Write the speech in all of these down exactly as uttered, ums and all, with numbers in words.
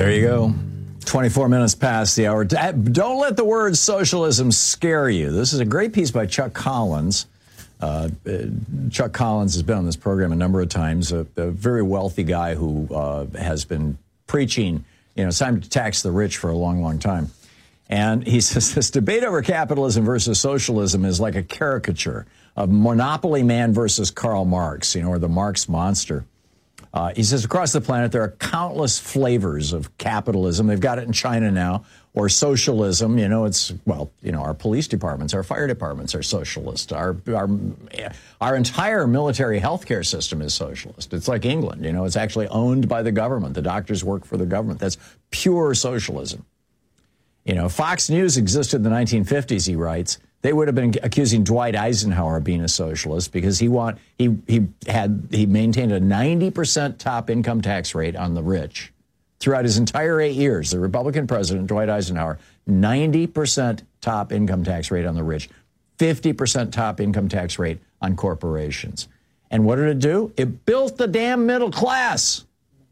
There you go. twenty-four minutes past the hour. Don't let the word socialism scare you. This is a great piece by Chuck Collins. Uh, Chuck Collins has been on this program a number of times, a, a very wealthy guy who uh, has been preaching, you know, it's time to tax the rich for a long, long time. And he says this debate over capitalism versus socialism is like a caricature of Monopoly Man versus Karl Marx, you know, or the Marx monster. Uh, he says across the planet there are countless flavors of capitalism. They've got it in China now, or socialism. You know, it's, well, you know, our police departments, our fire departments are socialist. Our our our entire military healthcare system is socialist. It's like England. You know, it's actually owned by the government. The doctors work for the government. That's pure socialism. You know, Fox News existed in the nineteen fifties, he writes. They would have been accusing Dwight Eisenhower of being a socialist because he want he he had he maintained a ninety percent top income tax rate on the rich throughout his entire eight years. The Republican president, Dwight Eisenhower, ninety percent top income tax rate on the rich, fifty percent top income tax rate on corporations. And what did it do? It built the damn middle class.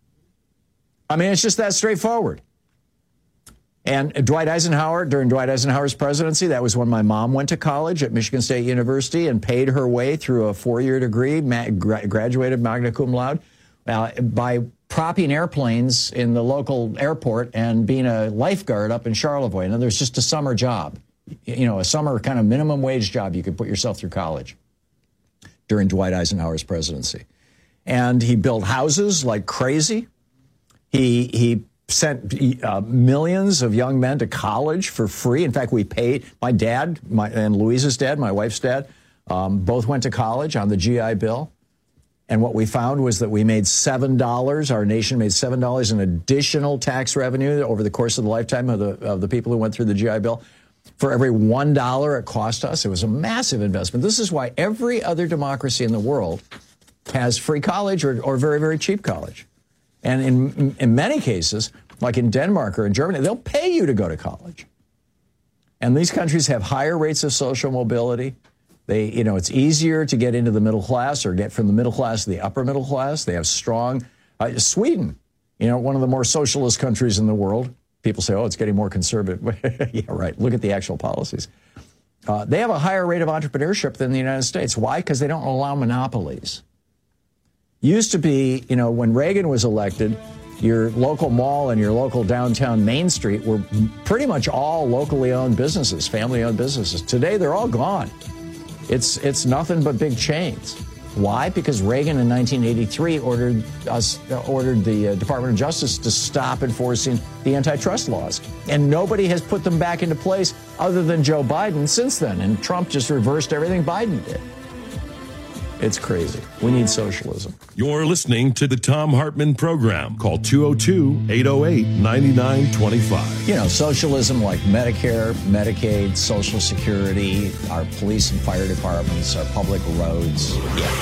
I mean, it's just that straightforward. And Dwight Eisenhower, during Dwight Eisenhower's presidency, that was when my mom went to college at Michigan State University and paid her way through a four-year degree, ma- gra- graduated magna cum laude, uh, by propping airplanes in the local airport and being a lifeguard up in Charlevoix. And there's just a summer job, you know, a summer kind of minimum wage job. You could put yourself through college during Dwight Eisenhower's presidency. And he built houses like crazy. He he. sent uh, millions of young men to college for free. In fact, we paid, my dad my, and Louisa's dad, my wife's dad, um, both went to college on the G I Bill. And what we found was that we made seven dollars, our nation made seven dollars in additional tax revenue over the course of the lifetime of the, of the people who went through the G I Bill. For every one dollar it cost us, it was a massive investment. This is why every other democracy in the world has free college or, or very, very cheap college. And in in many cases, like in Denmark or in Germany, they'll pay you to go to college. And these countries have higher rates of social mobility. They, you know, it's easier to get into the middle class or get from the middle class to the upper middle class. They have strong, uh, Sweden, you know, one of the more socialist countries in the world. People say, oh, it's getting more conservative. Yeah, right. Look at the actual policies. Uh, they have a higher rate of entrepreneurship than the United States. Why? Because they don't allow monopolies. Used to be, you know, when Reagan was elected, your local mall and your local downtown Main Street were pretty much all locally owned businesses, family-owned businesses. Today, they're all gone. It's it's nothing but big chains. Why? Because Reagan in nineteen eighty-three ordered us uh, ordered the uh, Department of Justice to stop enforcing the antitrust laws, and nobody has put them back into place other than Joe Biden since then. And Trump just reversed everything Biden did. It's crazy. We need socialism. You're listening to the Thom Hartmann Program. Call two oh two, eight oh eight, nine nine two five. You know, socialism like Medicare, Medicaid, Social Security, our police and fire departments, our public roads. Yeah.